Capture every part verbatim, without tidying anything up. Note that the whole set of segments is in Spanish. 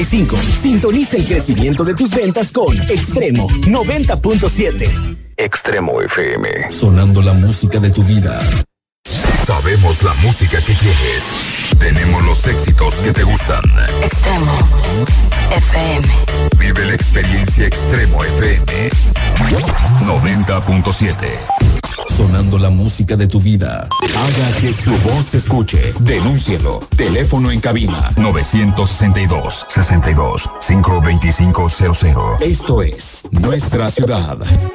cinco. Sintoniza el crecimiento de tus ventas con Extremo noventa punto siete. Extremo F M. Sonando la música de tu vida. Sabemos la música que quieres. Tenemos los éxitos que te gustan. Extremo F M. Vive la experiencia Extremo F M noventa punto siete. Sonando la música de tu vida. Haga que su voz se escuche. Denúncielo. Teléfono en cabina nueve seis dos, seis dos, cinco dos cinco cero cero. Esto es Nuestra Ciudad.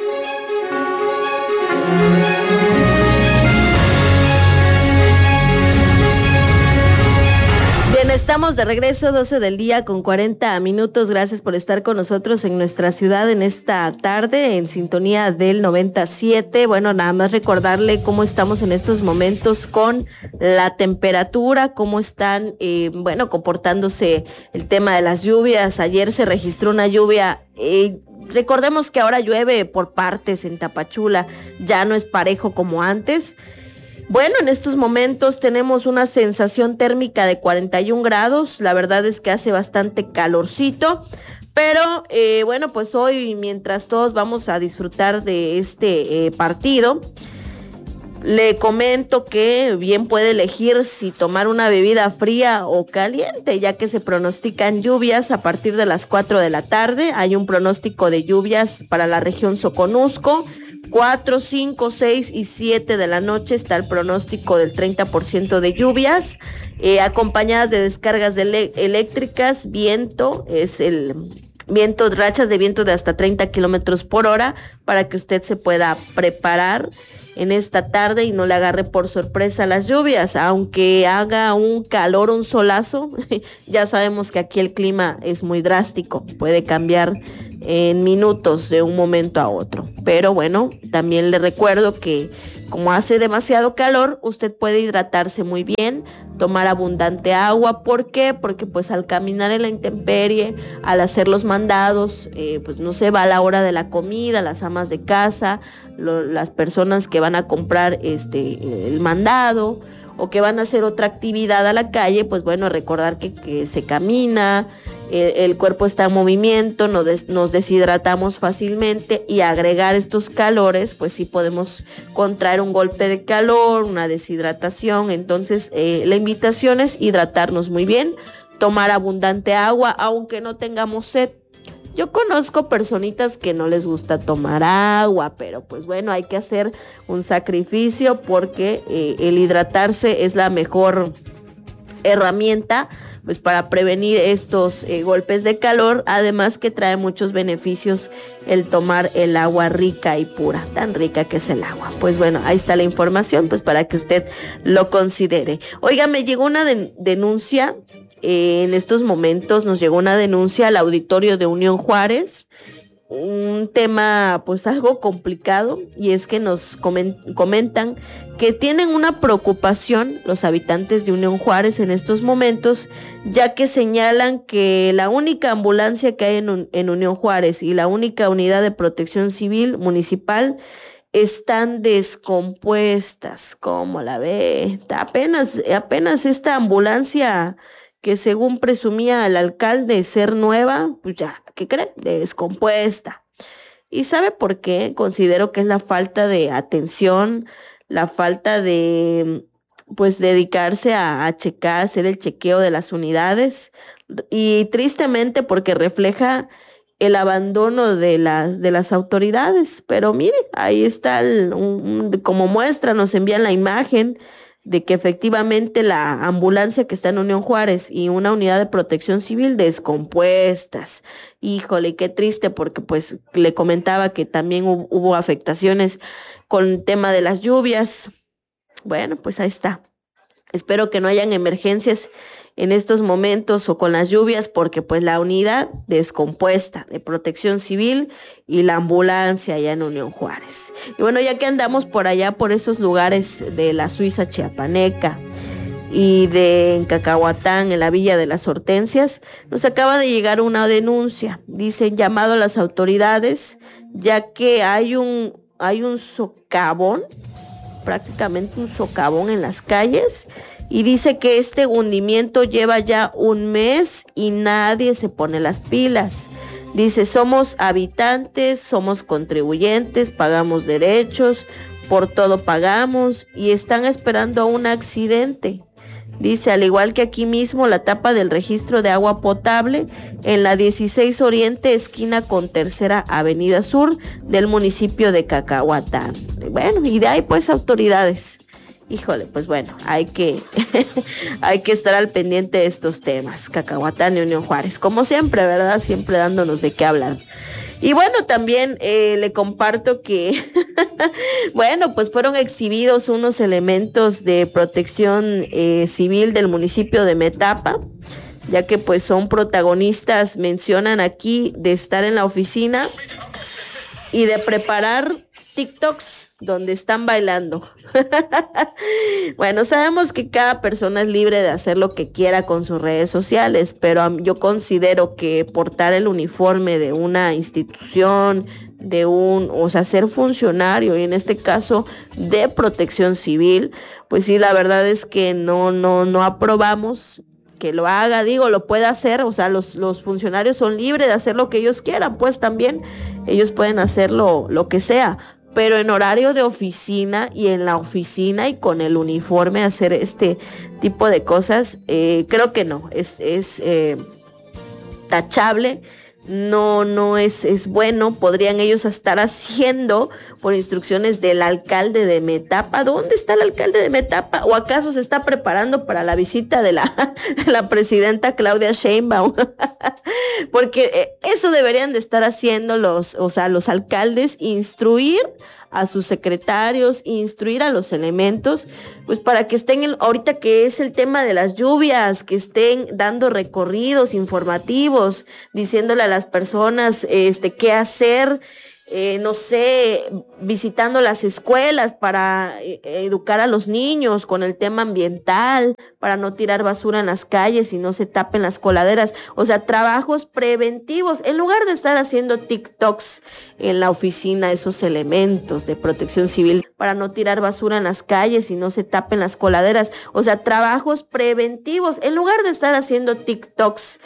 Bien, estamos de regreso, doce del día con cuarenta minutos. Gracias por estar con nosotros en Nuestra Ciudad en esta tarde, en sintonía del noventa y siete. Bueno, nada más recordarle cómo estamos en estos momentos con la temperatura, cómo están, eh, bueno, comportándose el tema de las lluvias. Ayer se registró una lluvia, eh, recordemos que ahora llueve por partes en Tapachula, ya no es parejo como antes. Bueno, en estos momentos tenemos una sensación térmica de cuarenta y un grados, la verdad es que hace bastante calorcito, pero eh, bueno, pues hoy mientras todos vamos a disfrutar de este eh, partido, le comento que bien puede elegir si tomar una bebida fría o caliente, ya que se pronostican lluvias a partir de las cuatro de la tarde. Hay un pronóstico de lluvias para la región Soconusco. cuatro, cinco, seis y siete de la noche está el pronóstico del treinta por ciento de lluvias, eh, acompañadas de descargas de ele- eléctricas, viento, es el viento, rachas de viento de hasta treinta kilómetros por hora, para que usted se pueda preparar en esta tarde y no le agarre por sorpresa las lluvias, aunque haga un calor, un solazo. Ya sabemos que aquí el clima es muy drástico, puede cambiar en minutos de un momento a otro, pero bueno, también le recuerdo que como hace demasiado calor, usted puede hidratarse muy bien, tomar abundante agua. ¿Por qué? Porque pues al caminar en la intemperie, al hacer los mandados, eh, pues no se va a la hora de la comida, las amas de casa, lo, las personas que van a comprar este el mandado o que van a hacer otra actividad a la calle, pues bueno, recordar que, que se camina, el, el cuerpo está en movimiento, nos, des, nos deshidratamos fácilmente, y agregar estos calores, pues sí podemos contraer un golpe de calor, una deshidratación. Entonces eh, la invitación es hidratarnos muy bien, tomar abundante agua, aunque no tengamos sed. Yo conozco personitas que no les gusta tomar agua, pero pues bueno, hay que hacer un sacrificio porque eh, el hidratarse es la mejor herramienta pues para prevenir estos eh, golpes de calor, además que trae muchos beneficios el tomar el agua rica y pura, tan rica que es el agua. Pues bueno, ahí está la información, pues para que usted lo considere. Oiga, me llegó una de- denuncia, eh, en estos momentos nos llegó una denuncia al auditorio de Unión Juárez, un tema pues algo complicado, y es que nos comen- comentan que tienen una preocupación los habitantes de Unión Juárez en estos momentos, ya que señalan que la única ambulancia que hay en, en Unión Juárez y la única unidad de protección civil municipal están descompuestas. ¿Cómo la ve? Apenas, apenas esta ambulancia que según presumía el alcalde ser nueva, pues ya, ¿qué cree? Descompuesta. ¿Y sabe por qué? Considero que es la falta de atención, la falta de, pues, dedicarse a, a checar, hacer el chequeo de las unidades, y tristemente porque refleja el abandono de las, de las autoridades. Pero mire, ahí está, el, un, un, como muestra, nos envían la imagen de que efectivamente la ambulancia que está en Unión Juárez y una unidad de protección civil descompuestas. Híjole, qué triste, porque pues le comentaba que también hubo, hubo afectaciones con el tema de las lluvias. Bueno, pues ahí está. Espero que no hayan emergencias en estos momentos o con las lluvias, porque pues la unidad descompuesta de protección civil y la ambulancia allá en Unión Juárez. Y bueno, ya que andamos por allá, por esos lugares de la Suiza chiapaneca y de en Cacahuatán, en la Villa de las Hortensias, nos acaba de llegar una denuncia. Dicen llamado a las autoridades, ya que hay un, hay un socavón, prácticamente un socavón en las calles, y dice que este hundimiento lleva ya un mes y nadie se pone las pilas. Dice, somos habitantes, somos contribuyentes, pagamos derechos, por todo pagamos y están esperando a un accidente. Dice, al igual que aquí mismo la tapa del registro de agua potable en la dieciséis Oriente, esquina con Tercera Avenida Sur del municipio de Cacahuatán. Bueno, y de ahí pues autoridades. Híjole, pues bueno, hay que, hay que estar al pendiente de estos temas. Cacahuatán y Unión Juárez, como siempre, ¿verdad? Siempre dándonos de qué hablar. Y bueno, también eh, le comparto que, bueno, pues fueron exhibidos unos elementos de protección eh, civil del municipio de Metapa, ya que pues son protagonistas, mencionan aquí, de estar en la oficina y de preparar TikToks donde están bailando. Bueno, sabemos que cada persona es libre de hacer lo que quiera con sus redes sociales, pero yo considero que portar el uniforme de una institución, de un, o sea, ser funcionario, y en este caso de protección civil, pues sí, la verdad es que no, no, no aprobamos que lo haga, digo, lo puede hacer, o sea, los, los funcionarios son libres de hacer lo que ellos quieran, pues también ellos pueden hacer lo, lo que sea, pero en horario de oficina y en la oficina y con el uniforme hacer este tipo de cosas, eh, creo que no, es, es eh, tachable, no, no es, es bueno. Podrían ellos estar haciendo por instrucciones del alcalde de Metapa. ¿Dónde está el alcalde de Metapa? ¿O acaso se está preparando para la visita de la, de la presidenta Claudia Sheinbaum? Porque eso deberían de estar haciendo los, o sea, los alcaldes, instruir a sus secretarios, instruir a los elementos, pues para que estén, el, ahorita que es el tema de las lluvias, que estén dando recorridos informativos, diciéndole a las personas este, qué hacer, eh, no sé, visitando las escuelas para eh, educar a los niños con el tema ambiental, para no tirar basura en las calles y no se tapen las coladeras. O sea, trabajos preventivos, en lugar de estar haciendo TikToks en la oficina, esos elementos de protección civil, para no tirar basura en las calles y no se tapen las coladeras. O sea, trabajos preventivos, en lugar de estar haciendo TikToks